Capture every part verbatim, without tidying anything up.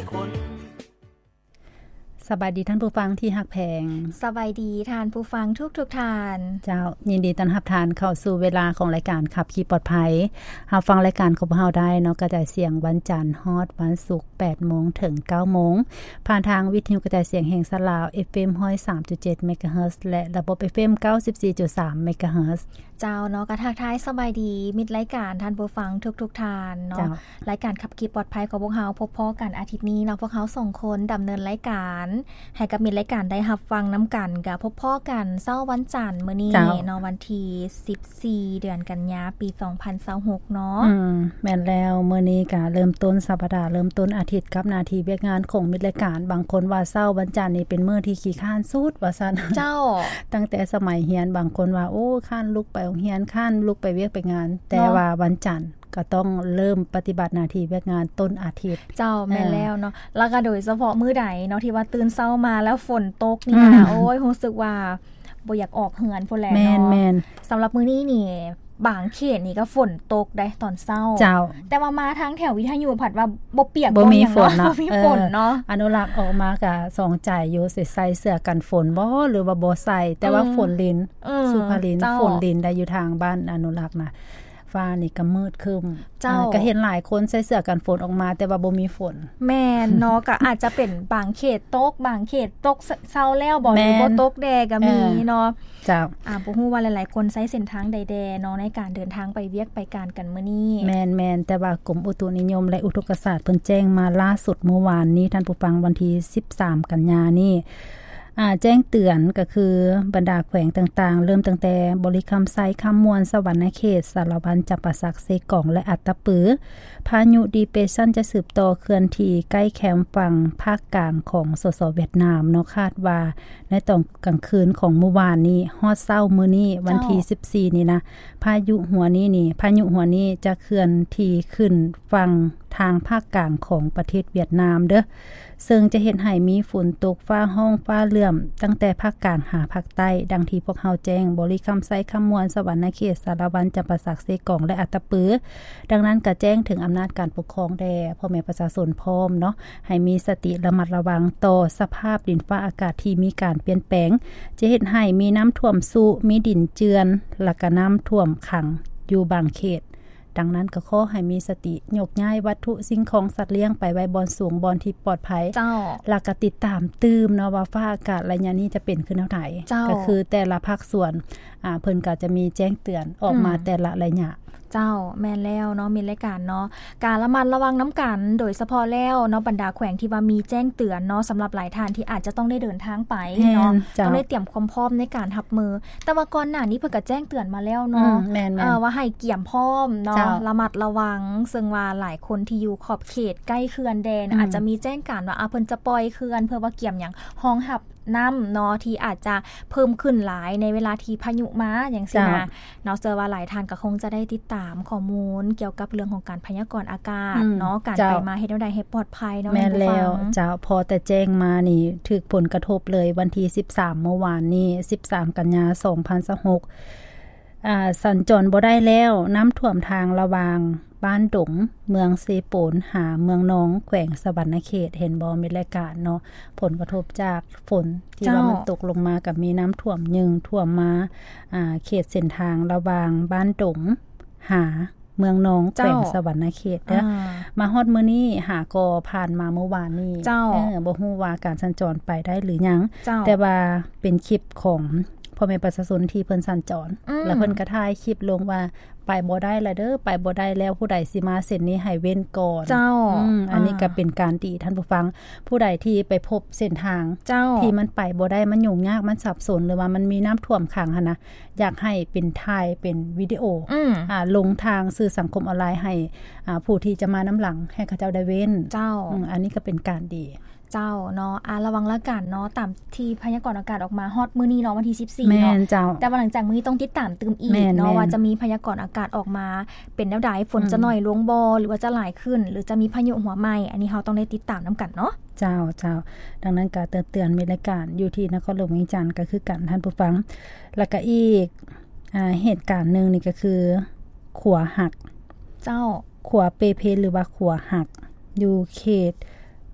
คนสบายดีท่านผู้ฟังที่ฮักแพงสบายดีท่านผู้ฟังทุกทุกท่านเจ้ายินดีต้อนรับท่านเข้าสู่เวลาของรายการขับขี่ปลอดภัยรับฟังรายการของเราได้เนาะกระจายเสียงวันจันทร์ฮอดวันศุกร์ แปดโมง ถึง เก้าโมงผ่านทางวิทยุกระจายเสียงแห่งสลาว เอฟ เอ็ม หนึ่งศูนย์สามจุดเจ็ด เมกะเฮิรตซ์ และระบบ เอฟ เอ็ม เก้าสิบสี่จุดสาม เมกะเฮิรตซ์เจ้าเนาะกระทักทายสบายดีมิตรรายการท่านผู้ฟังทุกๆท่านเนาะรายการขับขี่ปลอดภัยของพวกเฮาพบพ้อกันอาทิตย์นี้เนาะพวกเฮาสองคนดำเนินรายการให้กับมิตรรายการได้รับฟังน้ำกันกับพบพ้อกันเช้าวันจันทร์มื้อนี้เนาะวันที่สิบสี่เดือนกันยายนปีสองพันยี่สิบหกเนาะอืมแม่นแล้วมื้อนี้ก็เริ่มต้นสัปดาห์เริ่มต้นอาทิตย์กับหน้าที่เวียกงานของมิตรรายการบางคนว่าเช้าวันจันทร์นี่เป็นมื้อที่ขี้คร้านสุดว่าซั่นเจ้าตั้งแต่สมัยเรียนบางคนว่าโอ้คร้านลุกไปโรงเรียนคร้านลุกไปเวียกไปงานแต่ว่าวันจันทร์ก็ต้องเริ่มปฏิบัติหน้าที่เวียกงานต้นอาทิตย์เจ้าแม่นแล้วเนาะแล้วก็โดยเฉพาะมื้อใดเนาะที่ว่าตื่นเช้ามาแล้วฝนตกนี่นะโอ้ยรู้สึกว่าบ่อยากออกเฮือนพุ่นแหละเนาะแม่นๆสำหรับมื้อนี้นี่บางเขตนี่ก็ฝนตกได้ตอนเช้าเจ้าแต่ว่ามาทางแถววิทยุผัดว่าบ่เปียกบ่มีฝนเนาะบ่มีฝนเนาะอนุรักษ์ออกมาก็สองใจอยู่สิใส่เสื้อกันฝนบ่หรือว่าบ่ใส่แต่ว่าฝนลินสุภาลินฝนลินได้อยู่ทางบ้านอนุรักษ์นะฟ้านี่ก็มืดครึ้มก็เห็นหลายคนใส่เสื้อกันฝนออกมาแต่ว่าบ่มีฝนแม่นเนาะก็อาจจะเป็นบางเขตตกบางเขตตกเช้าแล้วบ่หรือบ่ตกแดก็มีเนาะเจ้าอ่าบ่ฮู้ว่าหลายๆคนใช้เส้นทางใดๆเนาะในการเดินทางไปเวียกไปการกันมื้อนี้แม่นๆแต่ว่ากรมอุตุนิยมและอุทกศาสตร์เพิ่นแจ้งมาล่าสุดเมื่อวานนี้ท่านผู้ฟังวันที่สิบสามกันยายนนี้อ่าแจ้งเตือนก็คือบรรดาแขวงต่างๆเริ่มตั้งแต่บริคำไซคำมวลสวรรณเขตสารวันจับประสักเซกองและอัตตปือพายุดีเปรสชันจะสืบต่อเคลื่อนที่ใกล้แคมป์ฝั่งภาคกลางของสสเวียดนามเนาะคาดว่าในตอนกลางคืนของเมื่อวานนี้ฮอดเช้ามื้อนี้วันที่สิบสี่นี่นะพายุหัวนี้นี่พายุหัวนี้จะเคลื่อนที่ขึ้นฝั่งทางภาคกลางของประเทศเวียดนามเด้อซึ่งจะเห็นให้มีฝนตกฟ้าห้องฟ้าเลื่อมตั้งแต่ภาคกลางหาภาคใต้ดังที่พวกเฮาแจ้งบริคำไซคำมวลสวรรณเขตสารวันจำปาสักเซกองและอัตตปือดังนั้นก็แจ้งถึงอำนาจการปกครองแด่พ่อแม่ประชาชนพร้อมเนาะให้มีสติระมัดระวังต่อสภาพดินฟ้าอากาศที่มีการเปลี่ยนแปลงจะเห็นให้มีน้ำท่วมสูมีดินเจือนและก็น้ำท่วมขังอยู่บางเขตดังนั้นก็ขอให้มีสติยกย้ายวัตถุสิ่งของสัตว์เลี้ยงไปไว้บอนสูงบอนที่ปลอดภัยเจ้าแล้วก็ติดตามตื้มเนาะว่าฟ้าอากาศระยะนี้จะเป็นขึ้นเท่าไหร่ก็คือแต่ละภาคส่วนอ่าเพิ่นก็จะมีแจ้งเตือนออกมาแต่ละระยะเจ้าแม่นแล้วเนาะมีรายการเนาะการระมัดระวังน้ำกันโดยเฉพาะแล้วเนาะบรรดาแขวงที่ว่ามีแจ้งเตือนเนาะสำหรับหลายท่านที่อาจจะต้องได้เดินทางไปเนาะต้องได้เตรียมความพร้อมในการรับมือแต่ว่าก่อนหน้านี้เพิ่นก็แจ้งเตือนมาแล้วเนาะเอ่อว่าให้เกี่ยมพร้อมเนาะระมัดระวังซึ่งว่าหลายคนที่อยู่ขอบเขตใกล้เขื่อนแดนอาจจะมีแจ้งการว่าอ่ะเพิ่นจะปล่อยเขื่อนเพื่อว่าเกี่ยมหยังห้องรับน้ำเนาะที่อาจจะเพิ่มขึ้นหลายในเวลาที่พายุมาอย่างซี่นะเนาะเจอว่าหลายท่านก็คงจะได้ติดตามข้อมูลเกี่ยวกับเรื่องของการพยากรณ์อากาศเนาะการไปมาเฮ็ดแนวใดให้ปลอดภัยเนาะแม่นแล้วเจ้าพอแต่แจ้งมานี่ถูกผลกระทบเลยวันที่สิบสามเมื่อวานนี้สิบสามกันยายนสองพันยี่สิบหกอ่าสัญจรบ่ได้แล้วน้ำท่วมทางระหว่างบ้านดงเมืองเซโปนหาเมืองน้องแขวงสวรรณเขตเห็นบ่มีรายการเนาะผลกระทบจากฝนที่ว่ามันตกลงมากับมีน้ำท่วมยึงท่วมมาอ่าเขตเส้นทางระหว่างบ้านดงหาเมืองน้องแขวงสวรรณเขตเด้อมาฮอดมื้อนี้หาก็ผ่านมาเมื่อวานนี้เออบ่ฮู้ว่าการสัญจรไปได้หรือยังแต่ว่าเป็นคลิปของพ่อแม่ประชาชนที่เพิ่นสัญจรแล้วเพิ่นก็ถ่ายคลิปลงว่าไปบ่ได้ละเด้อไปบ่ได้แล้วผู้ใดสิมาเส้นนี้ให้เว้นก่อนเจ้าอืมอันนี้ก็เป็นการดีท่านผู้ฟังผู้ใดที่ไปพบเส้นทางที่มันไปบ่ได้มันยุ่งยากมันสับสนหรือว่ามันมีน้ำท่วมขังหั่นนะอยากให้เป็นถ่ายเป็นวิดีโออ่าลงทางสื่อสังคมออนไลน์ให้อ่าผู้ที่จะมานําหลังให้เขาเจ้าได้เว้นเจ้าอืมอันนี้ก็เป็นการดีเจ้าเนาะอ่าระวังละกันเนาะตามที่พยากรณ์อากาศออกมาฮอดมื้อนี้เนาะวันที่สิบสี่เนาะแต่ว่าหลังจากมื้อนี้ต้องติดตามตื่มอีกเนาะว่าจะมีพยากรณ์อากาศออกมาเป็นแนวใดฝนจะน้อยลงบ่หรือว่าจะหลายขึ้นหรือจะมีพายุหัวใหม่อันนี้เฮาต้องได้ติดตามนํากันเนาะเจ้าเจ้าดังนั้นก็เตือนมีรายการอยู่ที่นครหลวงเวียงจันทน์ก็คือกันท่านผู้ฟังแล้วก็อีกอ่าเหตุการณ์นึงนี่ก็คือขัวหักเจ้าขัวเปเพหรือว่าขัวหักอยู่เขต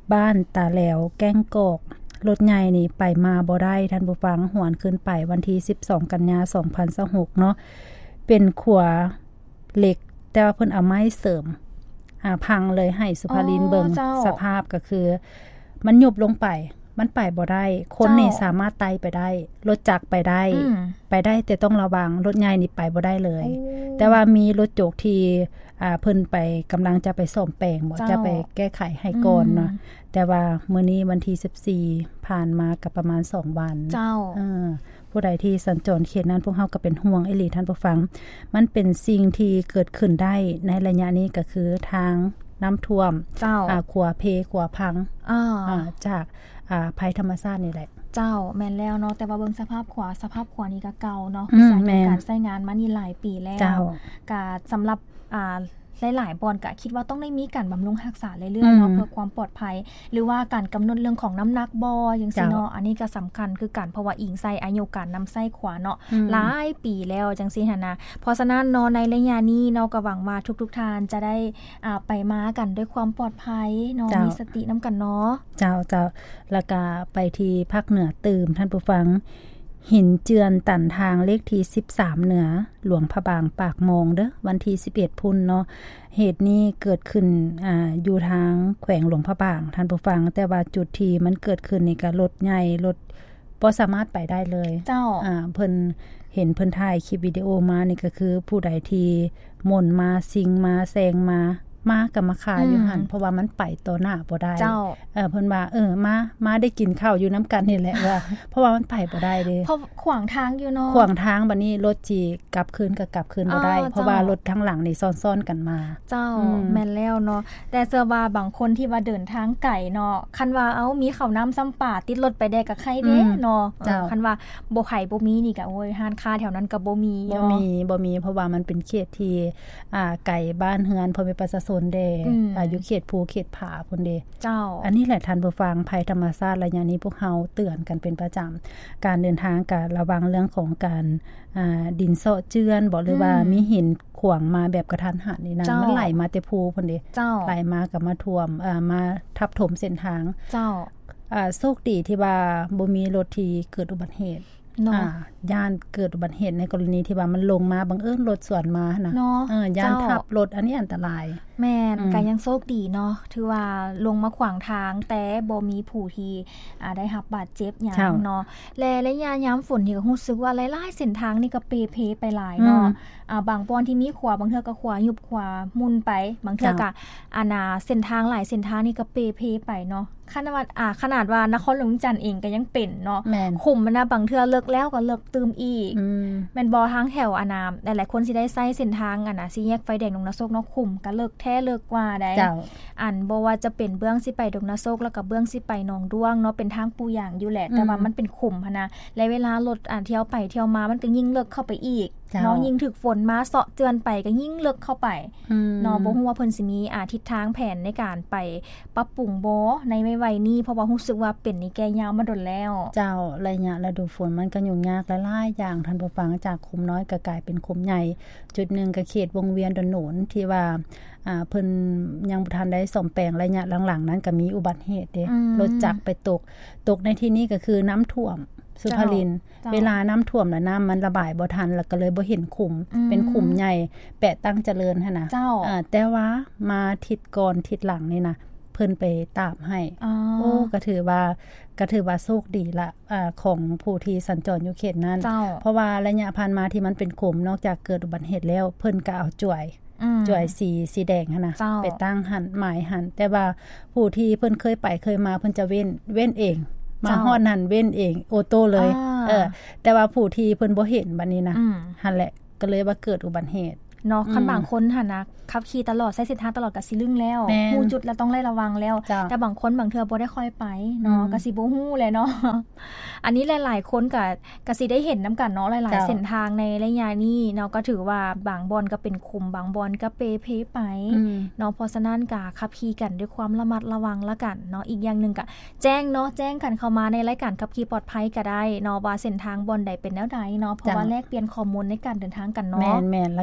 บ้านตาแหลวแก้งกอกรถใหญ่นี่ไปมาบ่ได้ท่านผู้ฟังหวนขึ้นไปวันที่สิบสองกันยายนสองพันยี่สิบหกเนาะเป็นขัวเหล็กแต่ว่าเพิ่นเอาไม้เสริมอ่าพังเลยให้สุภาลินเบิ่งสภาพก็คือมันยุบลงไปมันไปบ่ได้คนนี่สามารถไต่ไปได้รถจักรไปได้ไปได้แต่ต้องระวังรถใหญ่นี่ไปบ่ได้เลยแต่ว่ามีรถโจกที่อ่าเพิ่นไปกำลังจะไปซ่อมแปลงบ่จะไปแก้ไขให้ก่อนเนาะแต่ว่ามื้อนี้วันที่สิบสี่ผ่านมาก็ประมาณสองวันเจ้าเออผู้ใดที่สัญจรเขตนั้นพวกเฮาก็เป็นห่วงอีหลีท่านผู้ฟังมันเป็นสิ่งที่เกิดขึ้นได้ในระยะนี้ก็คือทางน้ำท่วมเจ้าอ่าขัวเพขัวพังอ่าอ่าจากอ่าภัยธรรมชาตินี่แหละเจ้าแม่นแล้วเนาะแต่ว่าเบิ่งสภาพขวาสภาพขวานี่ก็เก่าเนาะสายการใช้งานมานี่หลายปีแล้วก็สำหรับอ่าหลายๆบอนก็คิดว่าต้องได้มีการบำรุงรักษาเรื่อยๆเนาะเพื่อความปลอดภัยหรือว่าการกำหนดเรื่องของน้ำหนักบ่จังซี่เนาะอันนี้ก็สำคัญคือการเพราะว่าอิงใส่อายุการนำไส้ขวาเนาะหลายปีแล้วจังซี่หั่นนะเพราะฉะนั้นเนาะในระยะนี้เนาะก็หวังว่าทุกๆท่านจะได้อ่าไปมากันด้วยความปลอดภัยเนาะมีสตินำกันเนาะเจ้าเจ้าแล้วก็ไปที่ภาคเหนือตื่มท่านผู้ฟังหินเจือนตันทางเลขที่สิบสามเหนือหลวงพระบางปากมองเด้อวันที่สิบเอ็ดพุ่นเนาะเหตุนี้เกิดขึ้นอ่าอยู่ทางแขวงหลวงพระบางท่านผู้ฟังแต่ว่าจุดที่มันเกิดขึ้นนี่ก็รถใหญ่รถบ่สามารถไปได้เลยเจ้าอ่าเพิ่นเห็นเพิ่นถ่ายคลิปวิดีโอมานี่ก็คือผู้ใดที่ม่นมาซิงมาแซงมามากับมาขายอยู่หั่นเพราะว่ามันไปต่อหน้าบ่ได้เออเพิ่นว่าเออมามาได้กินข้าวอยู่น้ำกันนี่แหละว่าเพราะว่ามันไปบ่ได้เด้เพราะขวางทางอยู่เนาะขวางทางบัดนี้รถจีกลับคืนก็กลับคืนบ่ได้เพราะว่ารถทั้งหลังนี่ซ้อนๆกันมาเจ้าแม่นแล้วเนาะแต่เชื่อว่าบางคนที่ว่าเดินทางไกลเนาะคันว่าเอ้ามีข้าวน้ำซ้ำป่าติดรถไปได้ก็ใครเด้เนาะคันว่าบ่ไผบ่มีนี่ก็โอ้ยร้านค้าแถวนั้นก็บ่มีบ่มีบ่มีเพราะว่ามันเป็นเขตที่อ่าไกลบ้านเฮือนพ่อแม่ประชาชนเด้อายุเขตภูเขตผาพุ่นเด้เจ้าอันนี้แหละท่านผู้ฟังภัยธรรมชาติระยะนี้พวกเฮาเตือนกันเป็นประจำการเดินทางก็ระวังเรื่องของการอ่าดินเซาะเจือนบ่หรือว่ามีหินขวางมาแบบกระทันหันนี่นะมันไหลมาแต่ภูพุ่นเด้ไหลมาก็มาท่วมอ่ามาทับถมเส้นทางเจ้าอ่าโชคดีที่ว่าบ่มีรถที่เกิดอุบัติเหตุอ่าย่านเกิดอุบัติเหตุในกรณีที่ว่ามันลงมาบังเอิญรถสวนมานะเออย่านทับรถอันนี้อันตรายแม่นก็ยังโชคดีเนาะถือว่าลงมาขวางทางแต่บ่มีผู้ที่อ่าได้รับบาดเจ็บหยังเนาะและระยะยามฝนนี่ก็รู้สึกว่าหลายๆเส้นทางนี่ก็เปเพไปหลายเนาะอ่าบางปอนที่มีขวาบางเทื่อก็ขวายุบขวามุนไปบางเทื่อก็อานาเส้นทางหลายเส้นทางนี่ก็เปเพไปเนาะขนาดอ่าขนาดว่านครหลวงจันทน์เองก็ยังเป็นเนาะขุมมันนะบางเทื่อเลิกแล้วก็เลิกตืมอีกแม่นบ่ทางแถวอานาหลายๆคนสิได้ใช้เส้นทางอ่ะนะสี่แยกไฟแดงดงนาโศกเนาะขุมก็เลิกแท้เลิกกว่าได้อันบ่ว่าจะเป็นเบื้องสิไปดงนาโศกแล้วก็เบื้องสิไปหนองด้วงเนาะเป็นทางปูอย่างอยู่แหละแต่ว่ามันเป็นขุมหั่นนะและเวลารถอ่าเที่ยวไปเที่ยวมามันก็ยิ่งเลิกเข้าไปอีกเนาะยิ่งถึกฝนมาเซาะเจือนไปก็ยิ่งเลิกเข้าไปเนาะบ่ฮู้ว่าเพิ่นสิมีอาทิศทางแผนในการไปปรับปรุงบ่ในไม่ไวนี้เพราะว่ารู้สึกว่าเป็นนี่แก่ยาวมาดนแล้วเจ้าระยะฤดูฝนมันก็ยุ่งยากหลายๆอย่างท่านผู้ฟังจากคุมน้อยก็กลายเป็นคุมใหญ่จุดนึงก็เขตวงเวียนดอนโหนนที่ว่าอ่าเพิ่นยังบ่ทันได้ซ่อมแปลงระยะหลังๆนั้นก็มีอุบัติเหตุเด้รถจักรไปตกตกในที่นี้ก็คือน้ำท่วมสุภาลินเวลาน้ำท่วมแล้วน้ำมันระบายบ่ทันแล้วก็เลยบ่เห็นขุมเป็นขุมใหญ่แปะตั้งเจริญหั่นน่ะอ่าแต่ว่ามาทิศก่อนทิศหลังนี่นะเพิ่นไปตามให้โอ้ก็ถือว่าก็ถือว่าโชคดีละอ่าของผู้ที่สัญจรอยู่เขตนั้นเพราะว่าระยะผ่านมาที่มันเป็นขุมนอกจากเกิดอุบัติเหตุแล้วเพิ่นก็เอาจ่วยจ่วยสีสีแดงหั่นน่ะไปตั้งหันหมายหันแต่ว่าผู้ที่เพิ่นเคยไปเคยมาเพิ่นจะเว้นเว้นเองมาฮอดนั่นเว้นเองโอโต้เลยเออแต่ว่าผู้ที่เพิ่นบ่เห็นบัดนี้นะหั่นแหละก็เลยว่าเกิดอุบัติเหตุเนาะคันบางคนหั่นนะขับขี่ตลอดใช้เส้นทางตลอดก็สิลึงแล้วฮู้จุดแล้วต้องระวังแล้วแต่บางคนบางเทื่อบ่ได้ค่อยไปเนาะก็สิบ่ฮู้แหละเนาะอันนี้หลายๆคนก็ก็สิได้เห็นนำกันเนาะหลายๆเส้นทางในระยะนี้เนาะก็ถือว่าบางบ่อนก็เป็นคุมบางบ่อนก็เปเพไปเนาะเพราะฉะนั้นก็ขับขี่กันด้วยความระมัดระวังละกันเนาะอีกอย่างนึงก็แจ้งเนาะแจ้งกันเข้ามาในรายการขับขี่ปลอดภัยก็ได้เนาะว่าเส้นทางบ่อนใดเป็นแนวใดเนาะเพราะว่าแลกเปลี่ยนข้อมูลในการเดินทางกันเนาะแม่นๆแล้วก็สม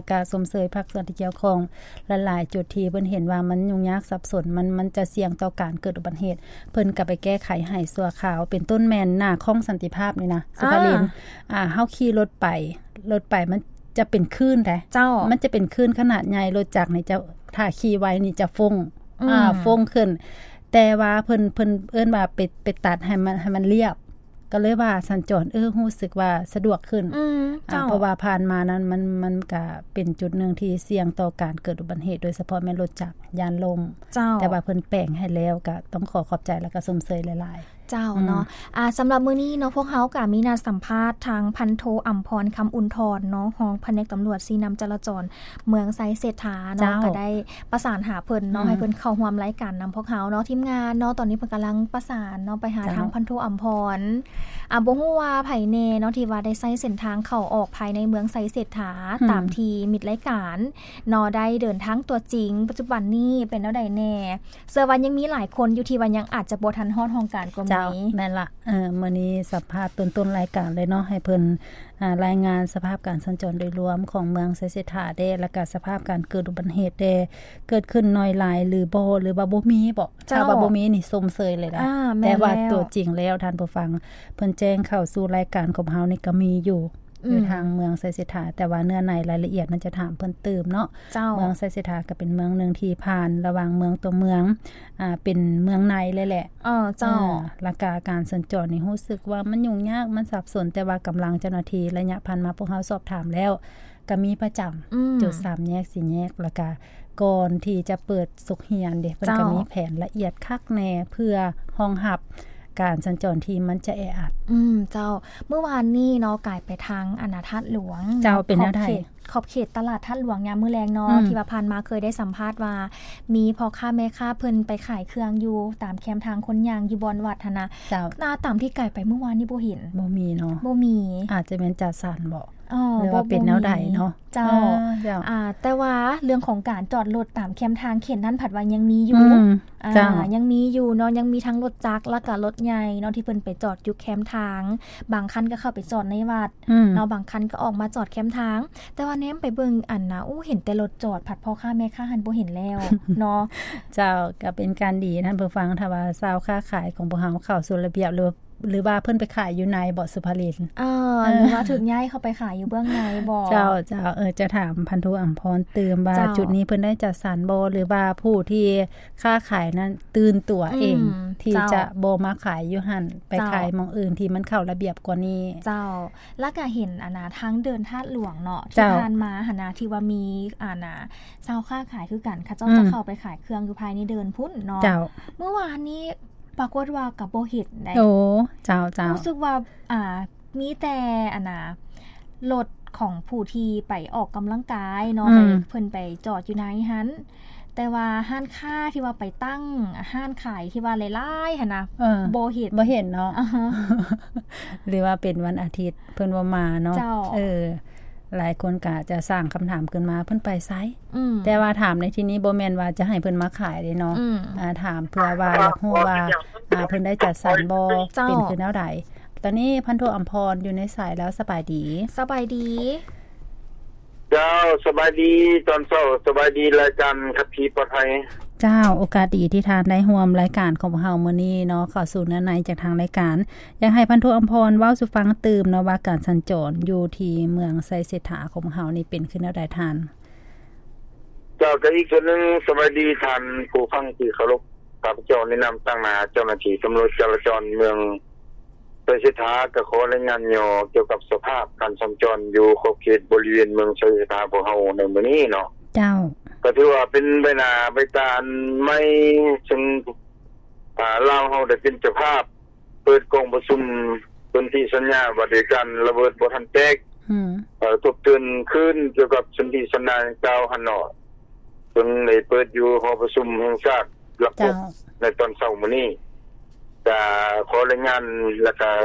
เสริมภาคส่วนที่เกี่ยวข้องหลายๆจุดที่เพิ่นเห็นว่ามันยุ่งยากสับสนมันมันจะเสี่ยงต่อการเกิดอุบัติเหตุเพิ่นก็ไปแก้ไขให้สัวขาวเป็นต้นแม่นหน้าคลองสันติภาพนี่นะสุภาลินอ่าเฮาขี่รถไปรถไปมันจะเป็นคลื่นแท้เจ้ามันจะเป็นคลื่นขนาดใหญ่รถจักรนี่จะถ้าขี่ไว้นี่จะฟงอ่าฟงขึ้นแต่ว่าเพิ่นเพิ่นเอิ้นว่าไปไปตัดให้มันให้มันเรียบก็เลยว่าสัญจรเออรู้สึกว่าสะดวกขึ้นอ่าเพราะว่าผ่านมานั้นมันมันก็เป็นจุดนึงที่เสี่ยงต่อการเกิดอุบัติเหตุโดยเฉพาะแม่นรถจักรยานลมแต่ว่าเพิ่นแปลงให้แล้วก็ต้องขอขอบใจแล้วก็สมเสยหลายๆเจ้าเนาะอ่าสำหรับมื้อนี้เนาะพวกเฮาก็มีนัดสัมภาษณ์ทางพันโทอั่มพรคำอุ่นทรเนาะรองแผนกตำรวจสีนำจราจรเมืองไซเศรษฐาเนาะก็ได้ประสานหาเพิ่นเนาะให้เพิ่นเข้าร่วมรายการนำพวกเฮาเนาะทีมงานเนาะตอนนี้เพิ่นกำลังประสานเนาะไปหาทางพันโทอั่มพรอ่าบ่ฮู้ว่าไผแน่เนาะที่ว่าได้ใช้เส้นทางเข้าออกภายในเมืองไซเศรษฐาตามที่มิตรรายการเนาะได้เดินทางตัวจริงปัจจุบันนี้เป็นแนวใดแน่เชื่อว่ายังมีหลายคนอยู่ที่ว่ายังอาจจะบ่ทันฮอดห้องการก็มีแม่นละเออมื้อนี้สัมภาษณ์ต้นๆรายการเลยเนาะให้เพิ่นอ่ารายงานสภาพการสัญจรโดยรวมของเมืองไซเศรษฐาเด้แล้วก็สภาพการเกิดอุบัติเหตุเด้เกิดขึ้นน้อยหลายหรือบ่หรือว่าบ่มีบ่ถ้าว่าบ่มีนี่สมเสยเลยนะแต่ว่าตัวจริงแล้วท่านผู้ฟังเพิ่นแจ้งเข้าสู่รายการของเฮานี่ก็มีอยู่อยู่ทางเมืองไซเศรษฐาแต่ว่าเนื้อในรายละเอียดมันจะถามเพิ่นเติมเนาะเมืองไซเศรษฐาก็เป็นเมืองนึงที่ผ่านระหว่างเมืองตัวเมืองอ่าเป็นเมืองในเลยแหละอ๋อเจ้าราคาการสัญจรนี่รู้สึกว่ามันยุ่งยากมันสับสนแต่ว่ากำลังเจ้าหน้าที่ระยะผ่านมาพวกเฮาสอบถามแล้วก็มีประจำจุดสามแยกสี่แยกแล้วก็ก่อนที่จะเปิดสุขเฮียนเด้เพิ่นก็มีแผนละเอียดคักแน่เพื่อรองรับการสัญจรที่มันจะแออัดอืมเจ้าเมื่อวานนี้เนาะกลายไปทางอาณาธาตุหลวงเจ้าเป็นแนวใดขอบเขตตลาดท่าหลวงยามมื้อแลงเนาะที่ว่าผ่านมาเคยได้สัมภาษณ์ว่ามีพ่อค้าแม่ค้าเพิ่นไปขายเครื่องอยู่ตามแคมทางคนยางอยู่บอนวัดหั่นนะเจ้าหน้าตามที่ไกลไปเมื่อวานนี้บ่เห็นบ่มีเนาะบ่มีอาจจะเป็นจัดสรรบ่อ๋อหรือว่าเป็นแนวใดเนาะเจ้าอ่าแต่ว่าเรื่องของการจอดรถตามแคมทางเข็นนั้นผัดว่ายังมีอยู่อ่ายังมีอยู่เนาะยังมีทั้งรถจักรแล้วก็รถใหญ่เนาะที่เพิ่นไปจอดอยู่แคมทางบางคันก็เข้าไปจอดในวัดเนาะบางคันก็ออกมาจอดแคมทางแต่ว่าแนมไปเบิ่งอันนะอู้เห็นแต่รถจอดผัดพ่อค้าแม่ค้าหันบ่เห็นแล้วเนาะเจ้าก็เป็นการดีท่านผู้ฟังถ้าว่าชาวค้าขายของพวกเฮาเข้าสู่ระเบียบหรือหรือว่าเพิ่นไปขายอยู่ในบ่สุภาลินเออหรือว่าถึงย้ายเข้าไปขายอยู่เบื้องในบ่เจ้าเจ้าเออจะถามพันโทอั่มพรเติมว่าจุดนี้เพิ่นได้จัดสรรบ่หรือว่าผู้ที่ค้าขายนั้นตื่นตัวเองที่จะบ่มาขายอยู่หั่นไปขายหม้องอื่นที่มันเข้าระเบียบกว่านี้เจ้าแล้วก็เห็นอานาทางเดินธาตุหลวงเนาะที่ผ่านมาหั่นน่ะที่ว่ามีอานาชาวค้าขายคือกันเขาเจ้าจะเข้าไปขายเครื่องอยู่ภายในเดินพุ่นเนาะเมื่อวานนี้ปรากฏว่ากับบ่เห็นได้โอ้เจ้าๆรู้สึกว่าอ่ามีแต่อันน่ะรถของผู้ที่ไปออกกำลังกายเนาะไปเพิ่นไปจอดอยู่ในหันแต่ว่าห้านค้าที่ว่าไปตั้งห้านขายที่ว่าหลายๆหั่นน่ะบ่เห็นบ่เห็นเนาะหรือว่าเป็นวันอาทิตย์เพิ่นบ่มาเนาะเออหลายคนก็จะสร้างคำถามขึ้นมาเพิ่นไปไสแต่ว่าถามในที่นี้บ่แม่นว่าจะให้เพิ่นมาขายเด้เนาะอ่าถามเพื่อว่าอยากรู้ว่าอ่าเพิ่นได้จัดสรรบ่เป็นคือแนวใดตอนนี้พันโทอั่มพรอยู่ในสายแล้วสบายดีสบายดีเจ้าสบายดีตอนเช้าสบายดีรายการขับขี่ปลอดภัยเจ้าโอกาสดีที่ทานได้ร่วมรายการของเฮามื้อนี้เนาะเข้าสู่เนื้อในจากทางรายการอยากให้พันโทอั่มพรเว้าสู่ฟังตื่มเนาะว่าการสัญจรอยู่ที่เมืองไซเศรษฐาของเฮานี่เป็นคือแนวใดทานเจ้าก็อีกส่วนนึงสบายดีท่านผู้ฟังที่เคารพข้าพเจ้าแนะนำตั้งมาเจ้าหน้าที่ตำรวจจราจรเมืองไซเศรษฐาก็ขอรายงานย่อเกี่ยวกับสภาพการสัญจรอยู่ขอบเขตบริเวณเมืองไซเศรษฐาของเฮาในมื้อนี้เนาะเจ้าก็ถือว่าเป็นใบหน้าใบตาไม่ซึ่งอ่าลาวเฮาได้เป็นเจ้าภาพเปิดกองประชุมสนธิสัญญาว่าด้วยกันระเบิดบ่ทันแตกอืมเอ่อทบทวนคืนเกี่ยวกับสนธิสัญญาเก่าหั่นเนาะซึ่งได้เปิดอยู่หอประชุมแห่งชาติหลักในตอนเช้ามื้อนี้จะขอรายงานแล้วก็